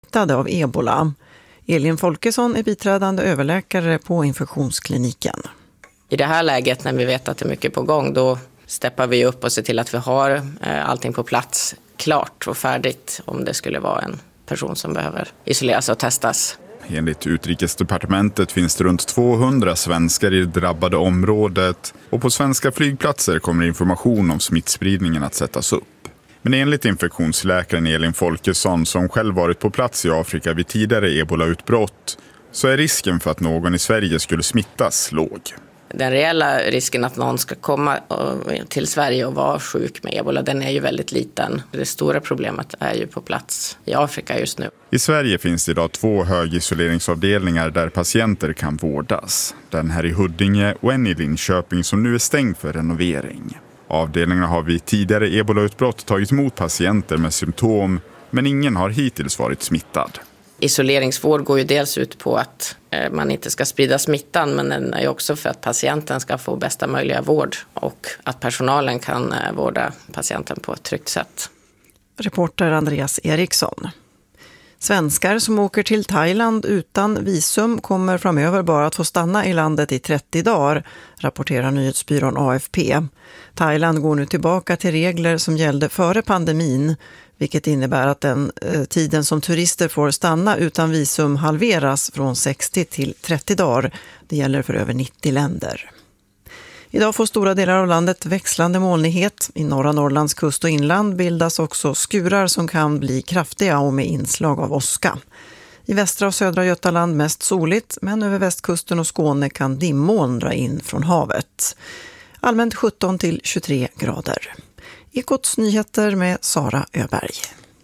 smittade av ebola. Elin Folkesson är biträdande överläkare på infektionskliniken. I det här läget när vi vet att det är mycket på gång, då steppar vi upp och ser till att vi har allting på plats klart och färdigt om det skulle vara en person som behöver isoleras och testas. Enligt Utrikesdepartementet finns det runt 200 svenskar i det drabbade området och på svenska flygplatser kommer information om smittspridningen att sättas upp. Men enligt infektionsläkaren Elin Folkesson, som själv varit på plats i Afrika vid tidigare ebola-utbrott, så är risken för att någon i Sverige skulle smittas låg. Den reella risken att någon ska komma till Sverige och vara sjuk med ebola, den är ju väldigt liten. Det stora problemet är ju på plats i Afrika just nu. I Sverige finns det idag 2 högisoleringsavdelningar där patienter kan vårdas. Den här i Huddinge och en i Linköping som nu är stängd för renovering. Avdelningarna har vid tidigare ebola-utbrott tagit emot patienter med symptom, men ingen har hittills varit smittad. Isoleringsvård går ju dels ut på att man inte ska sprida smittan, men den är också för att patienten ska få bästa möjliga vård och att personalen kan vårda patienten på ett tryggt sätt. Reporter Andreas Eriksson. Svenskar som åker till Thailand utan visum kommer framöver bara att få stanna i landet i 30 dagar, rapporterar nyhetsbyrån AFP. Thailand går nu tillbaka till regler som gällde före pandemin, vilket innebär att den tiden som turister får stanna utan visum halveras från 60 till 30 dagar. Det gäller för över 90 länder. Idag får stora delar av landet växlande molnighet. I norra Norrlands kust och inland bildas också skurar som kan bli kraftiga och med inslag av åska. I västra och södra Götaland mest soligt, men över västkusten och Skåne kan dimmoln dra in från havet. Allmänt 17 till 23 grader. Ekots nyheter med Sara Öberg.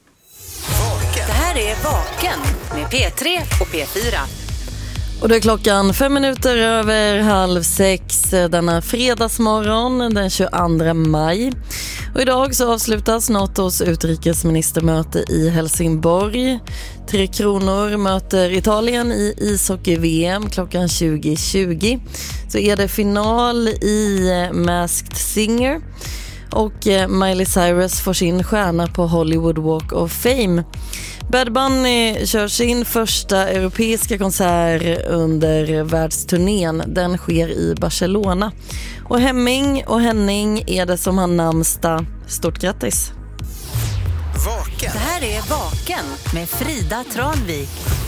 Det här är Vaken med P3 och P4. Och det är klockan 5 minuter över 5:30 denna fredagsmorgon den 22 maj. Och idag så avslutas NATOs utrikesministermöte i Helsingborg. 3 Kronor möter Italien i ishockey-VM klockan 20:20. Så är det final i Masked Singer. Och Miley Cyrus får sin stjärna på Hollywood Walk of Fame. Bad Bunny kör sin första europeiska konsert under världsturnén. Den sker i Barcelona. Och Hemming och Henning är det som har namnsdag. Stort grattis! Vaken. Det här är Vaken med Frida Tranvik.